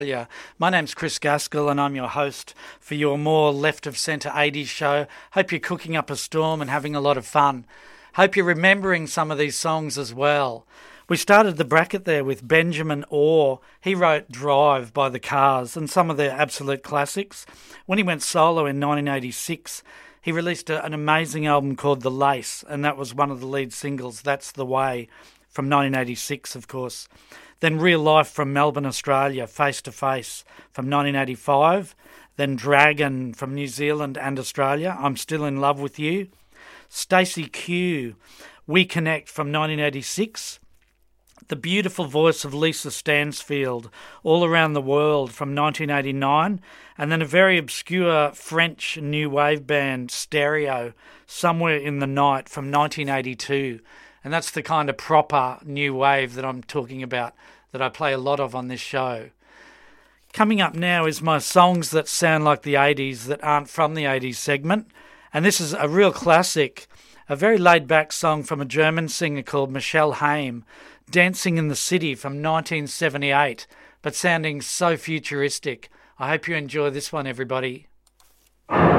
Yeah, my name's Chris Gaskell and I'm your host for your more left of centre 80s show. Hope you're cooking up a storm and having a lot of fun. Hope you're remembering some of these songs as well. We started the bracket there with Benjamin Orr. He wrote Drive by the Cars and some of their absolute classics. When he went solo in 1986, he released an amazing album called The Lace, and that was one of the lead singles, That's the Way, from 1986, of course. Then Real Life from Melbourne, Australia, Face to Face from 1985. Then Dragon from New Zealand and Australia, I'm Still in Love with You. Stacey Q, We Connect from 1986. The beautiful voice of Lisa Stansfield, All Around the World from 1989. And then a very obscure French new wave band, Stereo, Somewhere in the Night from 1982. And that's the kind of proper new wave that I'm talking about, that I play a lot of on this show. Coming up now is my songs that sound like the 80s that aren't from the 80s segment. And this is a real classic, a very laid-back song from a German singer called Michelle Haim, Dancing in the City from 1978, but sounding so futuristic. I hope you enjoy this one, everybody.